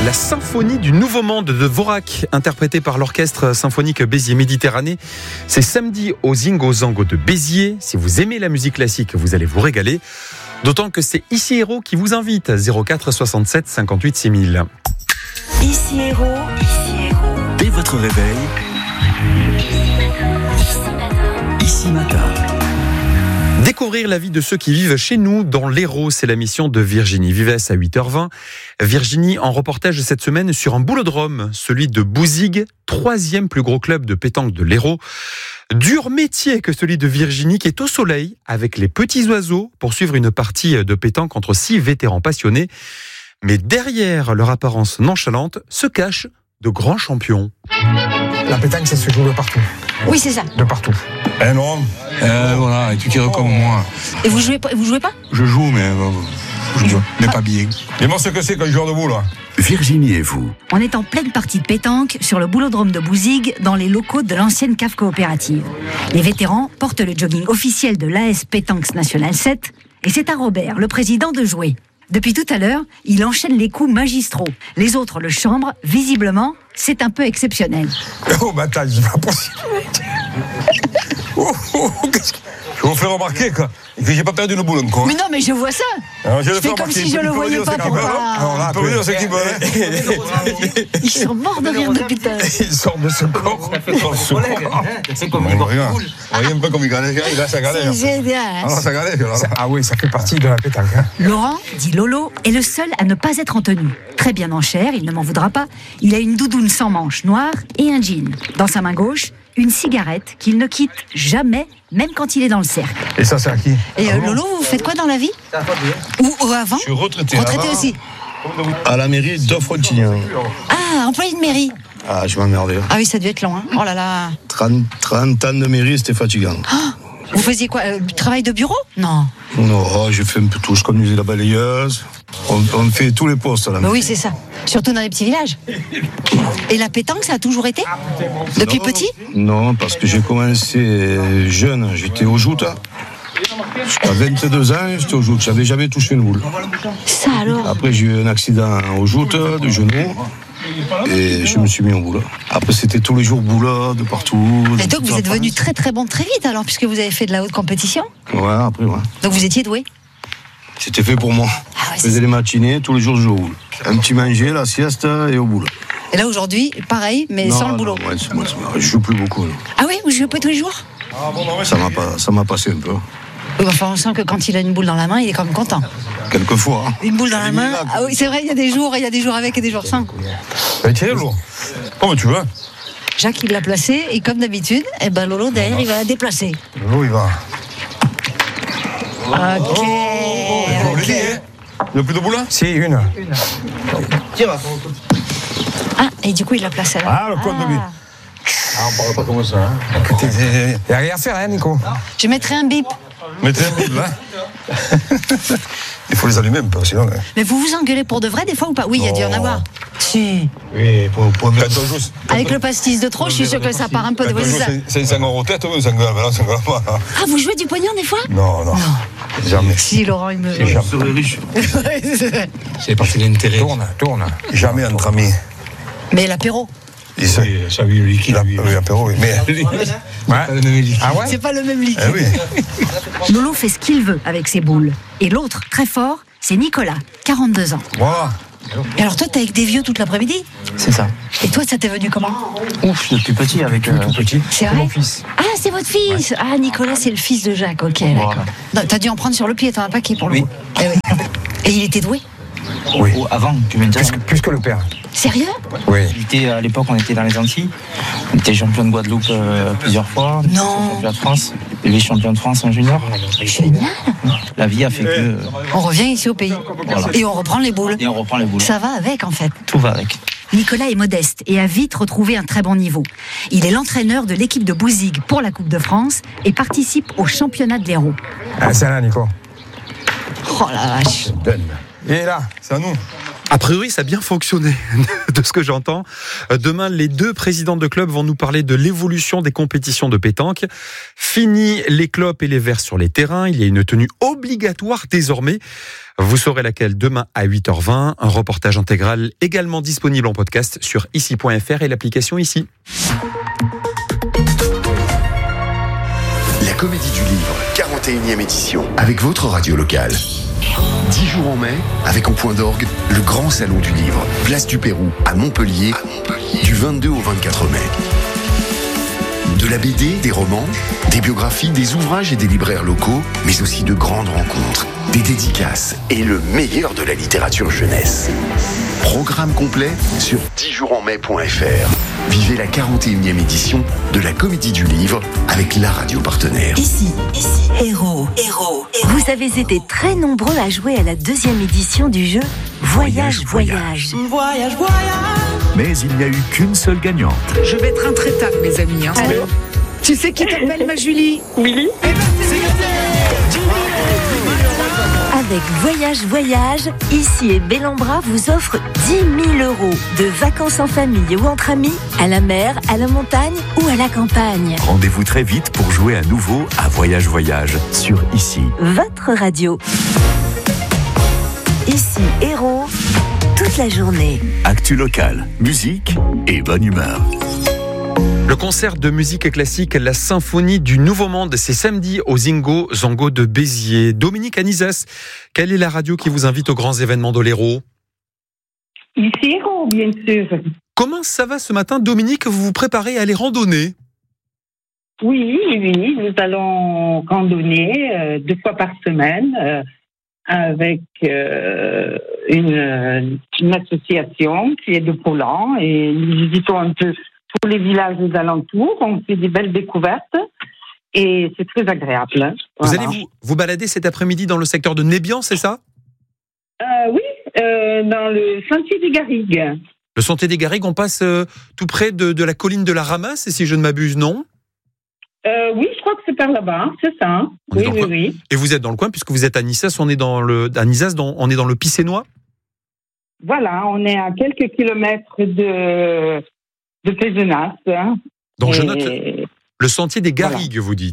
La symphonie du Nouveau Monde de Dvorak, interprétée par l'orchestre symphonique Béziers Méditerranée. C'est samedi au Zingo Zango de Béziers. Si vous aimez la musique classique, vous allez vous régaler. D'autant que c'est Ici Héros qui vous invite. 04 67 58 6000. Ici Héros. Dès votre réveil, Ici Matin. Découvrir la vie de ceux qui vivent chez nous dans l'Hérault, c'est la mission de Virginie Vives à 8h20. Virginie en reportage cette semaine sur un boulodrome, celui de Bouzigues, 3e plus gros club de pétanque de l'Hérault. Dur métier que celui de Virginie qui est au soleil avec les petits oiseaux pour suivre une partie de pétanque entre 6 vétérans passionnés. Mais derrière leur apparence nonchalante se cachent de grands champions. La pétanque, ça se joue de partout. Oui, c'est ça. De partout. Eh non, voilà, et tu tires comme moi. Et vous jouez pas Je joue, mais pas bien. Dis-moi ce que c'est qu'un joueur de boule, là. Virginie et vous. On est en pleine partie de pétanque sur le boulodrome de Bouzigues, dans les locaux de l'ancienne cave coopérative. Les vétérans portent le jogging officiel de l'AS Pétanques National 7 et c'est à Robert, le président, de jouer. Depuis tout à l'heure, il enchaîne les coups magistraux. Les autres le chambrent. Visiblement, c'est un peu exceptionnel. Oh, bataille, c'est pas possible. Qu'est-ce que... Je vous fais remarquer que j'ai pas perdu une boule encore. Mais non, mais je vois ça. Alors, je fais comme si je le voyais pas. Alors là, on peut dire ce qu'il veut. Ils sont morts de rire depuis tout à l'heure. Ils sortent de ce corps. C'est comme une rien. Vous voyez un peu comme il galère. Il a sa galère. C'est génial. Alors, ça galère. Ah oui, ça fait partie de la pétanque. Laurent, dit Lolo, est le seul à ne pas être en tenue. Très bien en chair, il ne m'en voudra pas. Il a une doudoune sans manches noire et un jean. Dans sa main gauche, une cigarette qu'il ne quitte jamais, même quand il est dans le cercle. Et ça, c'est à qui? Et Lolo, vous faites quoi dans la vie? Ou avant? Je suis retraité. Retraité aussi. À la mairie de Frontignan. Ah, employé de mairie. Ah, je m'emmerdais. Ah oui, ça devait être long, hein. Oh là là. 30 ans de mairie, c'était fatigant. Vous faisiez quoi? Travail de bureau? Non. Non, j'ai fait un peu tout. Je conduisais la balayeuse. On fait tous les postes à la mairie. Oui, c'est ça. Surtout dans les petits villages. Et la pétanque, ça a toujours été? Depuis petit? Non, parce que j'ai commencé jeune. J'étais au joute. Jusqu'à 22 ans, j'étais au joute. J'avais jamais touché une boule. Ça alors? Après, j'ai eu un accident au joute, du genou. Et je me suis mis en boule. Après, c'était tous les jours boule, de partout. Et donc, vous êtes devenu très très bon très vite alors, puisque vous avez fait de la haute compétition? Ouais, après, ouais. Donc, vous étiez doué? C'était fait pour moi. Ah ouais, je faisais les matinées, tous les jours je jouais au boule. Un petit manger, la sieste et au boule. Et là, aujourd'hui, pareil, mais sans le boulot. Ouais, je joue plus beaucoup. Non. Ah oui, vous jouez pas tous les jours? Ça m'a passé un peu. Oui, enfin, on sent que quand il a une boule dans la main, il est quand même content. Quelquefois. Hein. Une boule dans la main. Ah oui, c'est vrai, il y a des jours avec et des jours sans. Tiens, Lolo. Comment tu veux? Jacques, il l'a placé, et comme d'habitude, Lolo, derrière, il va la déplacer. Lolo, il va. Ok. Il n'y a plus de boule là? Si, une. Tire. Ah, et du coup, il l'a placé là. Ah, le compte de lui. Ah, on parle pas comme ça. Hein. Il n'y a rien à faire, hein, Nico? Je mettrai un bip. Mettez un bip là. Il faut les allumer un peu, sinon. Mais vous vous engueulez pour de vrai des fois ou pas? Oui, il y a dû en avoir. Si. Oui, pour Avec le pastis de trop, je suis sûr que ça part un peu de vous. C'est 5 € tête ou 5 €? Ça ne pas. Ah, vous jouez du pognon des fois? Non. Jamais. Si, Laurent, il me. Je serais riche. C'est parti de l'intérêt. Tourne. Jamais entre amis. Mais l'apéro? Ça a vu le liquide. L'apéro, oui. Mais. Ah ouais? C'est pas le même liquide. Eh oui. Lolo fait ce qu'il veut avec ses boules. Et l'autre, très fort, c'est Nicolas, 42 ans. Voilà. Et alors toi, t'es avec des vieux toute l'après-midi? C'est ça. Et toi, ça t'est venu comment? Ouf, depuis petit avec Tout petit. C'est vrai? Mon fils. Ah, c'est votre fils. Ouais. Ah, Nicolas, c'est le fils de Jacques. Ok, d'accord. Non, t'as dû en prendre sur le pied, t'en as un paquet pour le coup. Eh oui. Et il était doué? Oui. Avant, tu viens de dire. Plus que le père. Sérieux? Oui. À l'époque, on était dans les Antilles. On était champion de Guadeloupe plusieurs fois. Non. Champion de France. Vice-champion de France en junior. Génial. La vie a fait que. On revient ici au pays. Voilà. Et on reprend les boules. Ça va avec, en fait. Tout va avec. Nicolas est modeste et a vite retrouvé un très bon niveau. Il est l'entraîneur de l'équipe de Bouzigues pour la Coupe de France et participe au championnat de l'Hérault. Ah, c'est là, Nico. Oh la vache. Il est là. C'est à nous. A priori, ça a bien fonctionné, de ce que j'entends. Demain, les 2 présidents de clubs vont nous parler de l'évolution des compétitions de pétanque. Fini les clopes et les verres sur les terrains. Il y a une tenue obligatoire désormais. Vous saurez laquelle demain à 8h20. Un reportage intégral également disponible en podcast sur ici.fr et l'application Ici. La Comédie du Livre, 41e édition, avec votre radio locale. 10 jours en mai, avec en point d'orgue, le grand salon du livre, place du Pérou, à Montpellier, du 22 au 24 mai. De la BD, des romans, des biographies, des ouvrages et des libraires locaux, mais aussi de grandes rencontres, des dédicaces et le meilleur de la littérature jeunesse. Programme complet sur 10joursenmai.fr. Vivez la 41e édition de la Comédie du Livre avec la radio partenaire. Ici, Héros. Vous avez été très nombreux à jouer à la 2e édition du jeu Voyage. Mais il n'y a eu qu'une seule gagnante. Je vais être intraitable, mes amis. Allô ? Tu sais qui t'appelle, ma Julie ? Oui. C'est gagné ! Avec Voyage, Ici et Bellambra vous offre 10 000 € de vacances en famille ou entre amis, à la mer, à la montagne ou à la campagne. Rendez-vous très vite pour jouer à nouveau à Voyage sur Ici. Votre radio. Ici, Héros, toute la journée. Actu locale, musique et bonne humeur. Le concert de musique classique, la Symphonie du Nouveau Monde, c'est samedi au Zingo Zango de Béziers. Dominique Anizas, quelle est la radio qui vous invite aux grands événements de l'Hérault ? Ici Hérault, bien sûr. Comment ça va ce matin, Dominique ? Vous vous préparez à aller randonner ? Oui, nous allons randonner 2 fois par semaine avec une association qui est de Poland et nous visitons un peu tous les villages des alentours. On fait des belles découvertes et c'est très agréable. Vous allez vous balader cet après-midi dans le secteur de Nébian, c'est ça ? Oui, dans le Sentier des Garrigues. Le Sentier des Garrigues, on passe tout près de la colline de la Ramasse, si je ne m'abuse, non ? Oui, je crois que c'est par là-bas, c'est ça. Oui. Et vous êtes dans le coin, puisque vous êtes à Nissas, on est dans le Picénois ? Voilà, on est à quelques kilomètres de Pézenas. Donc je note le Sentier des Garrigues, voilà. Vous dites ?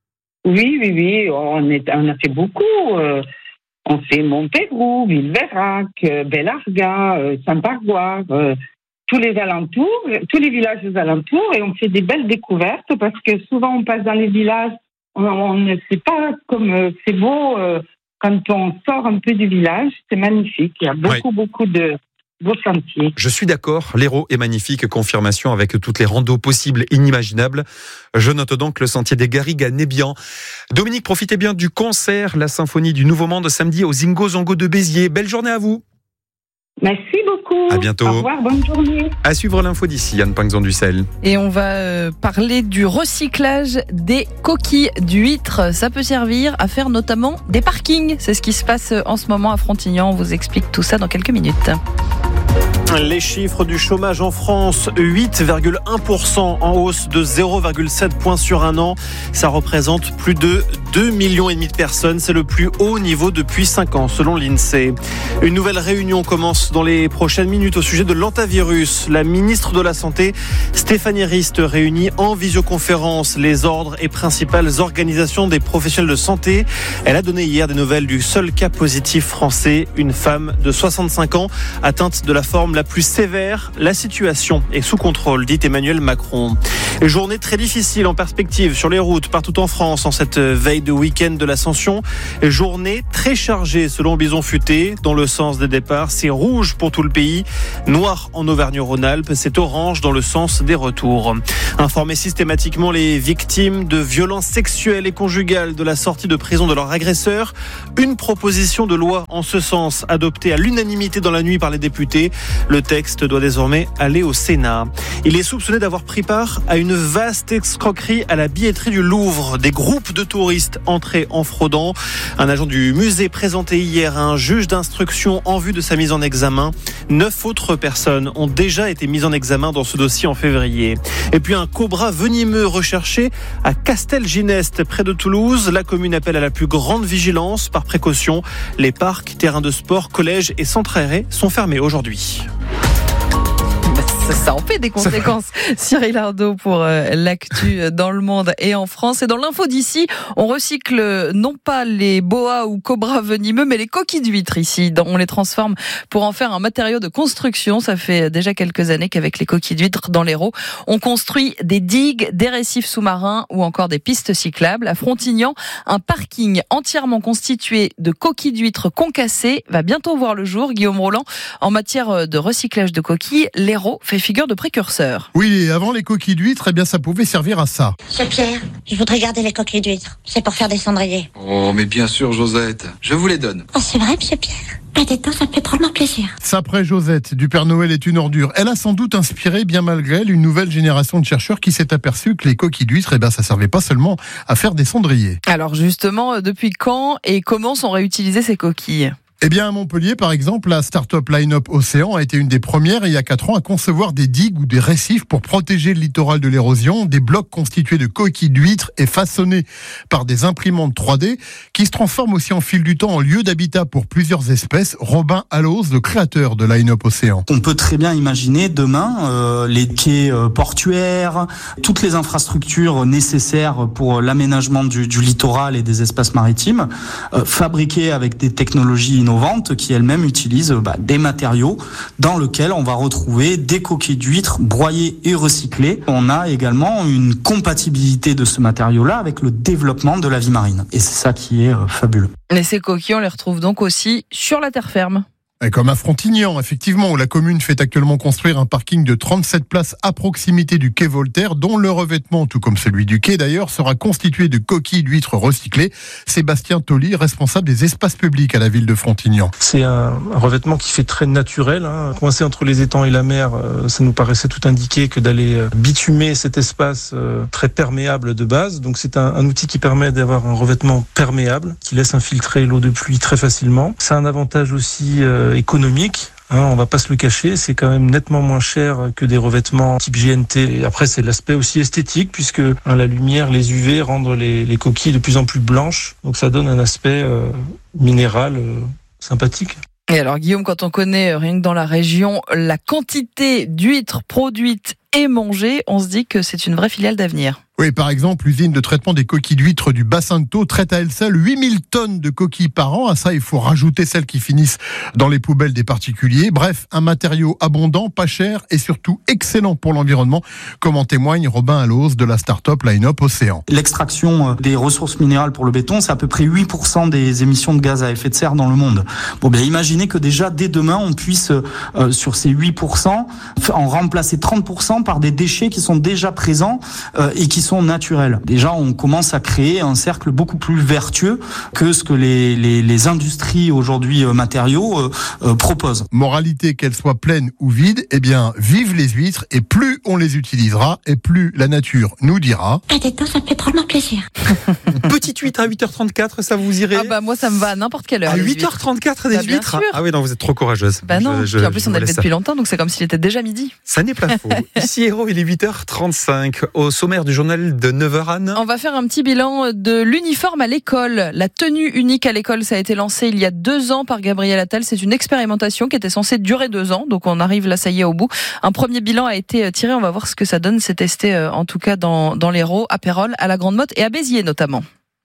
Oui, on a fait beaucoup. On fait Montpérou, Villeverac, Bellarga, Saint-Pargoire, tous les alentours, tous les villages des alentours, et on fait des belles découvertes parce que souvent on passe dans les villages, on ne sait pas comme c'est beau quand on sort un peu du village, c'est magnifique. Il y a beaucoup de beaux sentiers. Je suis d'accord, l'Hérault est magnifique, confirmation avec toutes les randos possibles, inimaginables. Je note donc le Sentier des Garrigues à Nébian. Dominique, profitez bien du concert, la Symphonie du Nouveau Monde, samedi au Zingo Zango de Béziers. Belle journée à vous. Merci beaucoup. À bientôt. Au revoir, bonne journée. À suivre l'info d'ici, Anne Pinxon-Dussel. Et on va parler du recyclage des coquilles d'huîtres. Ça peut servir à faire notamment des parkings. C'est ce qui se passe en ce moment à Frontignan. On vous explique tout ça dans quelques minutes. Les chiffres du chômage en France, 8,1% en hausse de 0,7 points sur un an. Ça représente plus de 2,5 millions de personnes. C'est le plus haut niveau depuis 5 ans, selon l'INSEE. Une nouvelle réunion commence dans les prochaines minutes au sujet de l'hantavirus. La ministre de la Santé, Stéphanie Rist, réunit en visioconférence les ordres et principales organisations des professionnels de santé. Elle a donné hier des nouvelles du seul cas positif français, une femme de 65 ans atteinte de la forme la plus sévère. La situation est sous contrôle, dit Emmanuel Macron. Journée très difficile en perspective sur les routes partout en France en cette veille de week-end de l'Ascension. Journée très chargée selon Bison Futé. Dans le sens des départs, c'est rouge pour tout le pays, noir en Auvergne-Rhône-Alpes, c'est orange dans le sens des retours. Informer systématiquement les victimes de violences sexuelles et conjugales de la sortie de prison de leur agresseur. Une proposition de loi en ce sens adoptée à l'unanimité dans la nuit par les députés. Le texte doit désormais aller au Sénat. Il est soupçonné d'avoir pris part à une vaste escroquerie à la billetterie du Louvre. Des groupes de touristes entrés en fraudant. Un agent du musée présenté hier à un juge d'instruction en vue de sa mise en examen. 9 autres personnes ont déjà été mises en examen dans ce dossier en février. Et puis un cobra venimeux recherché à Castelginest, près de Toulouse. La commune appelle à la plus grande vigilance. Par précaution, les parcs, terrains de sport, collèges et centres aérés sont fermés aujourd'hui. Ça en fait des conséquences. Cyril Ardo pour l'actu dans le monde et en France. Et dans l'info d'ici, on recycle non pas les boas ou cobras venimeux, mais les coquilles d'huîtres ici. On les transforme pour en faire un matériau de construction. Ça fait déjà quelques années qu'avec les coquilles d'huîtres dans l'Hérault, on construit des digues, des récifs sous-marins ou encore des pistes cyclables. À Frontignan, un parking entièrement constitué de coquilles d'huîtres concassées va bientôt voir le jour. Guillaume Roland, en matière de recyclage de coquilles, l'Hérault fait figure de précurseur. Oui, et avant les coquilles d'huîtres, eh bien ça pouvait servir à ça. C'est Pierre, je voudrais garder les coquilles d'huîtres. C'est pour faire des cendriers. Oh, mais bien sûr, Josette, je vous les donne. Oh, c'est vrai, monsieur Pierre. Dites-donc, ça me fait drôlement plaisir. Sapré Josette, du Père Noël est une ordure. Elle a sans doute inspiré, bien malgré elle, une nouvelle génération de chercheurs qui s'est aperçu que les coquilles d'huîtres, ça servait pas seulement à faire des cendriers. Alors justement, depuis quand et comment sont réutilisées ces coquilles ? Eh bien, à Montpellier, par exemple, la start-up Line-Up Océan a été une des premières, il y a 4 ans, à concevoir des digues ou des récifs pour protéger le littoral de l'érosion. Des blocs constitués de coquilles d'huîtres et façonnés par des imprimantes 3D qui se transforment aussi en fil du temps en lieu d'habitat pour plusieurs espèces. Robin Allos, le créateur de Line-Up Océan. On peut très bien imaginer demain les quais portuaires, toutes les infrastructures nécessaires pour l'aménagement du littoral et des espaces maritimes, fabriquées avec des technologies innovantes qui elles-mêmes utilisent des matériaux dans lesquels on va retrouver des coquilles d'huîtres broyées et recyclées. On a également une compatibilité de ce matériau-là avec le développement de la vie marine. Et c'est ça qui est fabuleux. Et ces coquilles, on les retrouve donc aussi sur la terre ferme. Comme à Frontignan, effectivement, où la commune fait actuellement construire un parking de 37 places à proximité du quai Voltaire, dont le revêtement, tout comme celui du quai d'ailleurs, sera constitué de coquilles d'huîtres recyclées. Sébastien Tolly, responsable des espaces publics à la ville de Frontignan. C'est un revêtement qui fait très naturel. Coincé entre les étangs et la mer, ça nous paraissait tout indiqué que d'aller bitumer cet espace très perméable de base. Donc c'est un outil qui permet d'avoir un revêtement perméable, qui laisse infiltrer l'eau de pluie très facilement. C'est un avantage aussi économique. On va pas se le cacher, c'est quand même nettement moins cher que des revêtements type GNT. Et après, c'est l'aspect aussi esthétique, puisque la lumière, les UV rendent les coquilles de plus en plus blanches. Donc ça donne un aspect minéral sympathique. Et alors Guillaume, quand on connaît rien que dans la région la quantité d'huîtres produites et mangées, on se dit que c'est une vraie filiale d'avenir. Oui, par exemple, l'usine de traitement des coquilles d'huîtres du bassin de Thau traite à elle seule 8000 tonnes de coquilles par an. À ça, il faut rajouter celles qui finissent dans les poubelles des particuliers. Bref, un matériau abondant, pas cher et surtout excellent pour l'environnement, comme en témoigne Robin Allos de la start-up Line-Up Océan. L'extraction des ressources minérales pour le béton, c'est à peu près 8% des émissions de gaz à effet de serre dans le monde. Bon, bien, imaginez que déjà, dès demain, on puisse, sur ces 8%, en remplacer 30% par des déchets qui sont déjà présents et qui sont naturels. Déjà, on commence à créer un cercle beaucoup plus vertueux que ce que les industries aujourd'hui matériaux proposent. Moralité, qu'elle soit pleine ou vide, eh bien, vive les huîtres et plus on les utilisera et plus la nature nous dira. Dites-donc, ça me fait drôlement plaisir. Petite huître à 8h34, ça vous irait ? Moi, ça me va à n'importe quelle heure. À 8h34 des huîtres ? Ah oui, non, vous êtes trop courageuse. Non, puis en plus, on a levé depuis longtemps, donc c'est comme s'il était déjà midi. Ça n'est pas faux. Ici, Hérault, il est 8h35. Au sommaire du journal de 9h, Anne. On va faire un petit bilan de l'uniforme à l'école. La tenue unique à l'école, ça a été lancé il y a 2 ans par Gabriel Attal. C'est une expérimentation qui était censée durer 2 ans. Donc on arrive là, ça y est, au bout. Un premier bilan a été tiré. On va voir ce que ça donne. C'est testé en tout cas dans l'Hérault, à Pérols, à la Grande Motte et à Béziers notamment.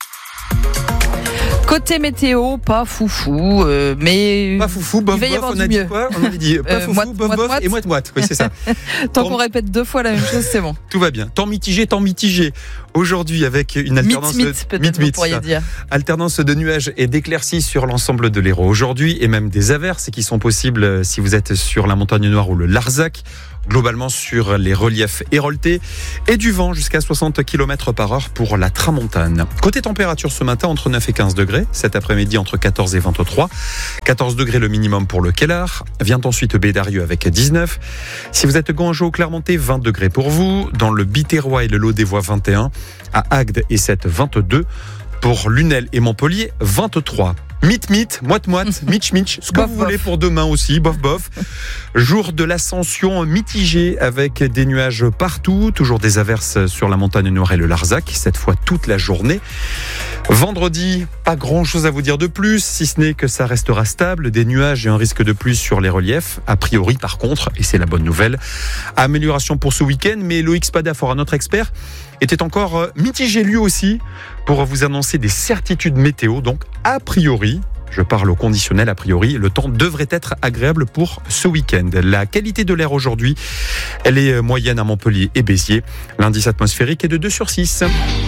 Côté météo, pas foufou, mais pas foufou, bof, bof, on a dit quoi ? On avait dit pas foufou, bof, bof et moite. Oui, c'est ça. Tant qu'on répète 2 fois la même chose, c'est bon. Tout va bien. Temps mitigé. aujourd'hui avec une alternance alternance de nuages et d'éclaircies sur l'ensemble de l'Hérault. Aujourd'hui, et même des averses qui sont possibles si vous êtes sur la Montagne Noire ou le Larzac, globalement sur les reliefs héroltais, et du vent jusqu'à 60 km/h pour la tramontane. Côté température ce matin, entre 9 et 15 degrés. Cet après-midi, entre 14 et 23. 14 degrés le minimum pour le Kellar. Vient ensuite Bédarieux avec 19. Si vous êtes Gangeau, Clermontais, 20 degrés pour vous. Dans le Biterrois et le Lot des Voies, 21. À Agde et 7, 22. Pour Lunel et Montpellier, 23. Mythe, moite, mitch, ce que vous voulez pour demain aussi, bof. Jour de l'ascension mitigé avec des nuages partout, toujours des averses sur la Montagne Noire et le Larzac, cette fois toute la journée. Vendredi, pas grand chose à vous dire de plus, si ce n'est que ça restera stable, des nuages et un risque de pluie sur les reliefs. A priori, par contre, et c'est la bonne nouvelle, amélioration pour ce week-end, mais Loïc Spadafort, notre expert, était encore mitigé lui aussi pour vous annoncer des certitudes météo. Donc, a priori, je parle au conditionnel, a priori, le temps devrait être agréable pour ce week-end. La qualité de l'air aujourd'hui, elle est moyenne à Montpellier et Béziers. L'indice atmosphérique est de 2/6.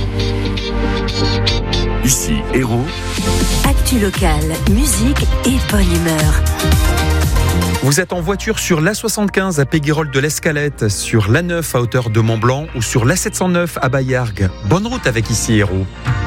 Ici, Hérault. Actu locale, musique et bonne humeur. Vous êtes en voiture sur l'A75 à Péguerolles de l'Escalette, sur l'A9 à hauteur de Mont-Blanc ou sur l'A709 à Baillargues. Bonne route avec Ici Hérault.